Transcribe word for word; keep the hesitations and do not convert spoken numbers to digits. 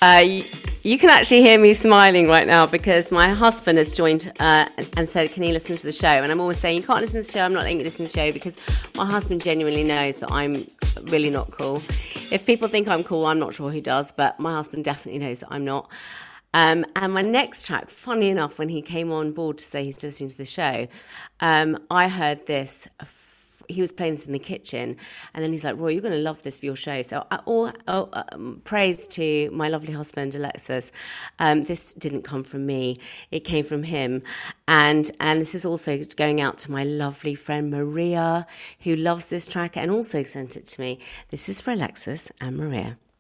Uh, you, you can actually hear me smiling right now because my husband has joined uh, and said, can you listen to the show? And I'm always saying, you can't listen to the show, I'm not letting you listen to the show, because my husband genuinely knows that I'm really not cool. If people think I'm cool, I'm not sure who does, but my husband definitely knows that I'm not. Um, and my next track, funny enough, when he came on board to say he's listening to the show, um, I heard this. He was playing this in the kitchen, and then he's like, Roy, you're going to love this for your show. So I, all, oh, um, praise to my lovely husband, Alexis. Um, this didn't come from me. It came from him. And and this is also going out to my lovely friend Maria, who loves this track and also sent it to me. This is for Alexis and Maria.